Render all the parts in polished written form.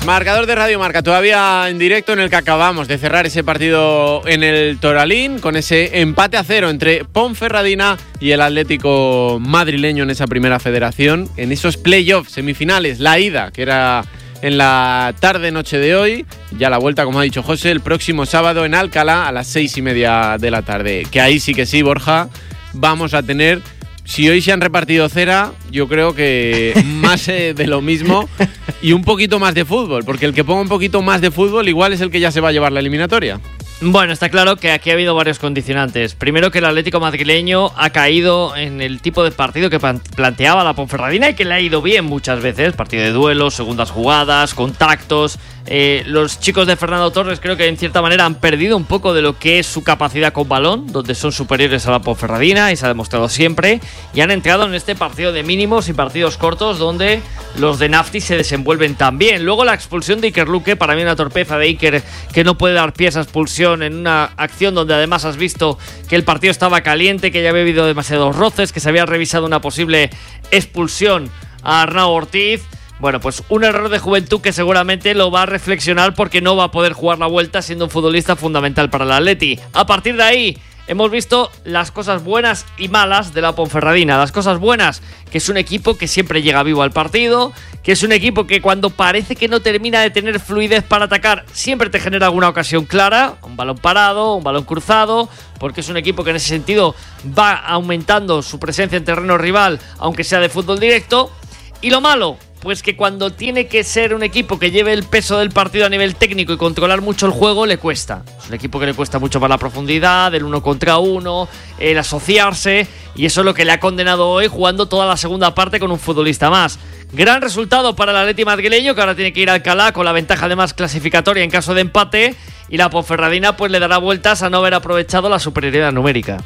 Marcador de Radio Marca, todavía en directo, en el que acabamos de cerrar ese partido en el Toralín, con ese empate a 0 entre Ponferradina y el Atlético madrileño en esa primera federación, en esos playoffs semifinales, la ida, que era en la tarde-noche de hoy, ya la vuelta, como ha dicho José, el próximo sábado en Alcalá a las 6:30 de la tarde, que ahí sí que sí, Borja, vamos a tener... Si hoy se han repartido cera, yo creo que más de lo mismo y un poquito más de fútbol, porque el que ponga un poquito más de fútbol igual es el que ya se va a llevar la eliminatoria. Bueno, está claro que aquí ha habido varios condicionantes. Primero, que el Atlético madrileño ha caído en el tipo de partido que planteaba la Ponferradina y que le ha ido bien muchas veces. Partido de duelos, segundas jugadas, contactos. Los chicos de Fernando Torres creo que en cierta manera han perdido un poco de lo que es su capacidad con balón, donde son superiores a la Ponferradina y se ha demostrado siempre. Y han entrado en este partido de mínimos y partidos cortos donde los de Nafti se desenvuelven tan bien. Luego la expulsión de Iker Luque, para mí una torpeza de Iker, que no puede dar pie a esa expulsión en una acción donde además has visto que el partido estaba caliente, que ya había habido demasiados roces, que se había revisado una posible expulsión a Arnau Ortiz. Bueno, pues un error de juventud que seguramente lo va a reflexionar porque no va a poder jugar la vuelta siendo un futbolista fundamental para el Atleti. A partir de ahí hemos visto las cosas buenas y malas de la Ponferradina. Las cosas buenas, que es un equipo que siempre llega vivo al partido, que es un equipo que cuando parece que no termina de tener fluidez para atacar, siempre te genera alguna ocasión clara, un balón parado, un balón cruzado, porque es un equipo que en ese sentido va aumentando su presencia en terreno rival, aunque sea de fútbol directo. Y lo malo, pues que cuando tiene que ser un equipo que lleve el peso del partido a nivel técnico y controlar mucho el juego, le cuesta. Es un equipo que le cuesta mucho más la profundidad, el 1 contra 1, el asociarse, y eso es lo que le ha condenado hoy, jugando toda la segunda parte con un futbolista más. Gran resultado para el Atleti madrileño, que ahora tiene que ir a Alcalá con la ventaja además clasificatoria en caso de empate, y la Ponferradina pues le dará vueltas a no haber aprovechado la superioridad numérica.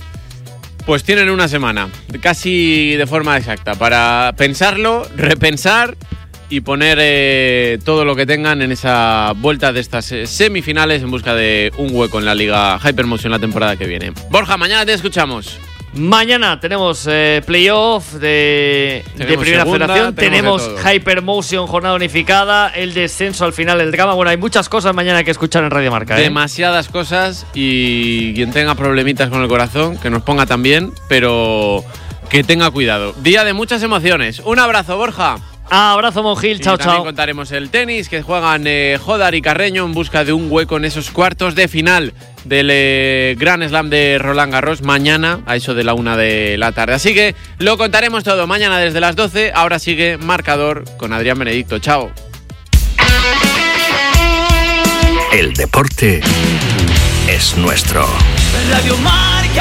Pues tienen una semana, casi de forma exacta, para pensarlo, repensar y poner todo lo que tengan en esa vuelta de estas semifinales en busca de un hueco en la Liga Hypermotion la temporada que viene. Borja, mañana te escuchamos. Mañana tenemos playoff de primera federación, tenemos Hypermotion, jornada unificada, el descenso al final, el drama. Bueno, hay muchas cosas mañana que escuchar en Radio Marca. Demasiadas cosas, y quien tenga problemitas con el corazón, que nos ponga también, pero que tenga cuidado. Día de muchas emociones. Un abrazo, Borja. Abrazo, Monjil. Chao, chao. También contaremos el tenis, que juegan Jodar y Carreño en busca de un hueco en esos cuartos de final del Grand Slam de Roland Garros mañana a eso de la 1 de la tarde. Así que lo contaremos todo mañana desde las 12. Ahora sigue Marcador con Adrián Benedicto. Chao. El deporte es nuestro. Radio Marca.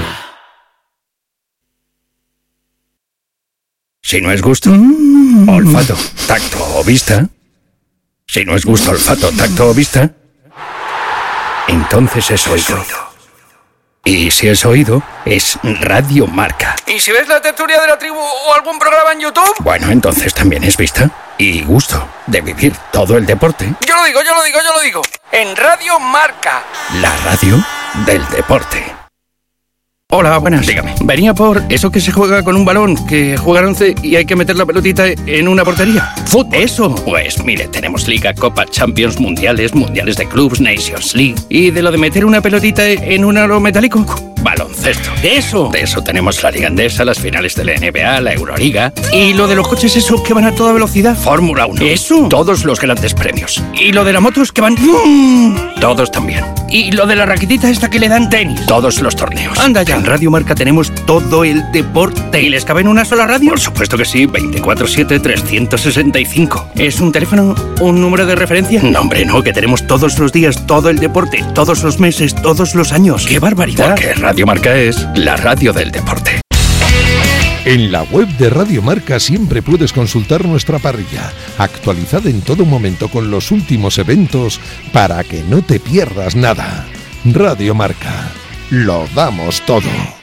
Si no es gusto, olfato, tacto o vista. Si no es gusto, olfato, tacto o vista, entonces es oído. Y si es oído, es Radio Marca. ¿Y si ves la tertulia de la tribu o algún programa en YouTube? Bueno, entonces también es vista y gusto de vivir todo el deporte. Yo lo digo. En Radio Marca. La radio del deporte. Hola, buenas. Dígame. Venía por eso que se juega con un balón, que juegan 11 y hay que meter la pelotita en una portería. ¿Fútbol? Eso. Pues mire, tenemos Liga, Copa, Champions, Mundiales de Clubs, Nations League. ¿Y de lo de meter una pelotita en un aro metálico? Baloncesto. ¿Eso? De eso tenemos la Liga Endesa, las finales de la NBA, la Euroliga. ¿Y lo de los coches esos que van a toda velocidad? Fórmula 1. ¿Eso? Todos los grandes premios. ¿Y lo de las motos que van? Todos también. ¿Y lo de la raquetita esta que le dan? Tenis. Todos los torneos. Anda ya. En Radio Marca tenemos todo el deporte. ¿Y les cabe en una sola radio? Por supuesto que sí, 24/7, 365. ¿Es un teléfono, un número de referencia? No, hombre, no, que tenemos todos los días todo el deporte, todos los meses, todos los años. ¡Qué barbaridad! Porque Radio Marca es la radio del deporte. En la web de Radio Marca siempre puedes consultar nuestra parrilla, actualizada en todo momento con los últimos eventos para que no te pierdas nada. Radio Marca, lo damos todo.